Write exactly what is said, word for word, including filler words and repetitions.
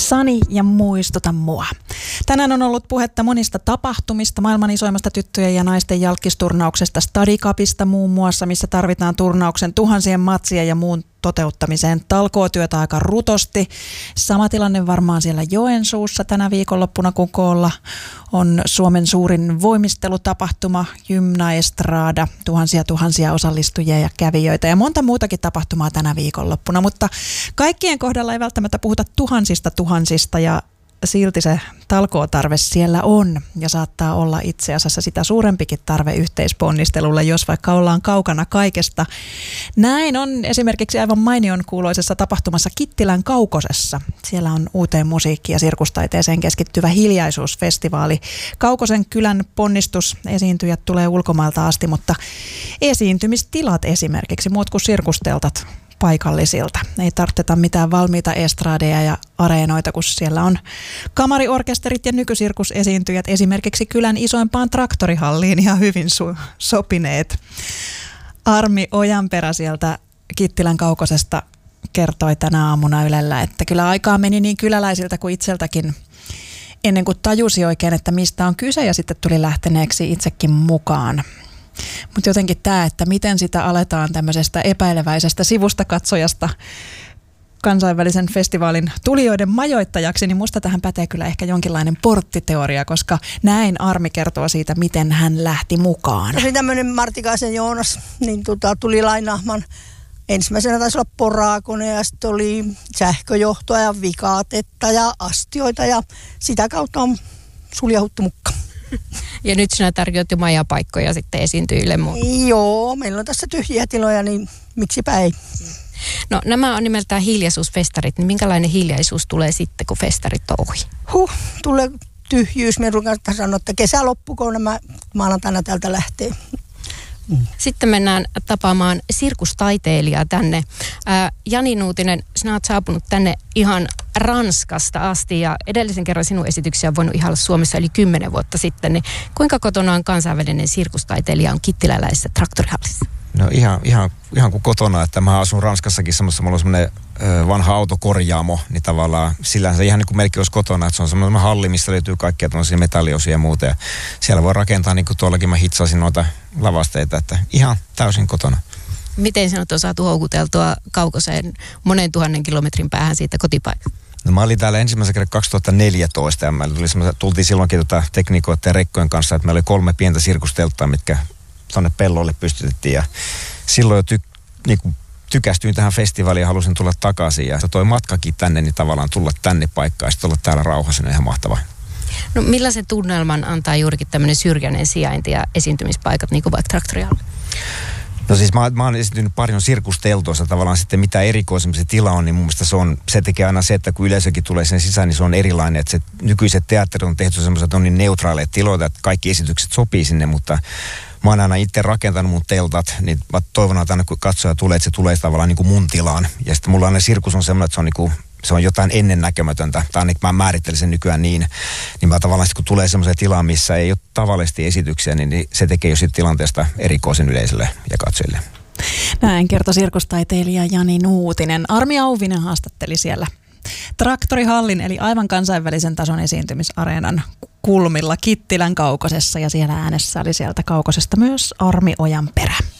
Sani ja muistuta mua. Tänään on ollut puhetta monista tapahtumista, maailman isoimmasta tyttöjen ja naisten jalkkisturnauksesta Stadicupista muun muassa, missä tarvitaan turnauksen tuhansien matsien ja muun toteuttamiseen talkootyötä aika rutosti. Sama tilanne varmaan siellä Joensuussa tänä viikonloppuna, kun koolla on Suomen suurin voimistelutapahtuma, Gymnaestrada, tuhansia tuhansia osallistujia ja kävijöitä ja monta muutakin tapahtumaa tänä viikonloppuna, mutta kaikkien kohdalla ei välttämättä puhuta tuhansista tuhansista ja silti se talkootarve siellä on ja saattaa olla itse asiassa sitä suurempikin tarve yhteisponnistelulle, jos vaikka ollaan kaukana kaikesta. Näin on esimerkiksi aivan mainion kuuloisessa tapahtumassa Kittilän Kaukosessa. Siellä on uuteen musiikkiin ja sirkustaiteeseen keskittyvä hiljaisuusfestivaali. Kaukosen kylän ponnistusesiintyjät tulee ulkomailta asti, mutta esiintymistilat esimerkiksi, muut kuin sirkusteltat paikallisilta. Ei tarviteta mitään valmiita estradeja ja areenoita, kun siellä on kamariorkesterit ja nykysirkusesiintyjät esimerkiksi kylän isoimpaan traktorihalliin ihan hyvin su- sopineet. Armi Ojanperä sieltä Kittilän Kaukosesta kertoi tänä aamuna Ylellä, että kyllä aikaa meni niin kyläläisiltä kuin itseltäkin ennen kuin tajusi oikein, että mistä on kyse ja sitten tuli lähteneeksi itsekin mukaan. Mutta jotenkin tämä, että miten sitä aletaan tämmöisestä epäileväisestä sivustakatsojasta kansainvälisen festivaalin tulijoiden majoittajaksi, niin musta tähän pätee kyllä ehkä jonkinlainen porttiteoria, koska näin Armi kertoo siitä, miten hän lähti mukaan. No, tämmöinen Martikaisen Joonas niin tota, tuli lainaamaan. Ensimmäisenä taisi olla poraakone ja sitten oli sähköjohtoa ja vikaatetta ja astioita ja sitä kautta on suljahuttu mukaan. Ja nyt sinä tarjoat jo majapaikkoja sitten esiintyjille muun. Joo, meillä on tässä tyhjiä tiloja, niin miksipä ei. No nämä on nimeltään hiljaisuusfestarit, niin minkälainen hiljaisuus tulee sitten, kun festarit on ohi? Huh, tulee tyhjyys. Me ruvetaan sanoa, että kesä loppu, kun nämä maanantaina täältä lähtee. Sitten mennään tapaamaan sirkustaiteilijaa tänne. Ää, Jani Nuutinen, sinä olet saapunut tänne ihan Ranskasta asti ja edellisen kerran sinun esityksiä on voinut ihailla Suomessa yli kymmenen vuotta sitten. Niin kuinka kotonaan kansainvälinen sirkustaiteilija on kittiläläisessä traktorihallissa? No ihan, ihan, ihan kuin kotona, että mä asun Ranskassakin semmoisessa, mulla on semmoinen ö, vanha autokorjaamo, niin tavallaan sillä se ihan niin kuin melkein olisi kotona, että se on semmoinen halli, missä löytyy kaikkia tämmöisiä metalliosia ja muuta ja siellä voi rakentaa niin kuin tuollakin mä hitsasin noita lavasteita, että ihan täysin kotona. Miten sinut on saatu houkuteltua Kaukoseen monen tuhannen kilometrin päähän siitä kotipaikasta? No mä olin täällä ensimmäisen kerran kaksituhattaneljätoista ja meillä tuli tultiin silloinkin tota tekniikoiden ja rekkojen kanssa, että meillä oli kolme pientä sirkustelttaa, mitkä tuonne pellolle pystytettiin ja silloin jo ty, niinku, tykästyin tähän festivaaliin ja halusin tulla takaisin ja toi matkakin tänne, niin tavallaan tulla tänne paikkaan ja sitten olla täällä rauhassa, on ihan mahtavaa. No millaisen tunnelman antaa juurikin tämmöinen syrjäinen sijainti ja esiintymispaikat, niin kuin vaikka traktorialla? No siis mä, mä oon esiintynyt paljon sirkusteltoissa tavallaan sitten mitä erikoisempi se tila on, niin mun mielestä se, on, se tekee aina se, että kun yleisökin tulee sen sisään, niin se on erilainen, että se nykyiset teatterit on tehty semmoiset, että on niin neutraaleja tiloita, että kaikki esitykset sopii sinne, mutta mä oon aina itse rakentanut mun teltat, niin mä toivon, että aina kun katsoja tulee, että se tulee tavallaan niin kuin mun tilaan. Ja sitten mulla aina sirkus on semmoinen, että se on, niin kuin, se on jotain ennennäkemätöntä. Tai ainakin mä määrittelen sen nykyään niin. Niin mä tavallaan sitten kun tulee semmoiseen tilaan, missä ei ole tavallisesti esityksiä, niin se tekee jo sitten tilanteesta erikoisen yleisölle ja katsojille. Näin kertoi sirkustaiteilija Jani Nuutinen. Armi Auvinen haastatteli siellä Traktorihallin eli aivan kansainvälisen tason esiintymisareenan kulmilla Kittilän Kaukosessa ja siellä äänessä oli sieltä Kaukosesta myös Armi Ojanperä.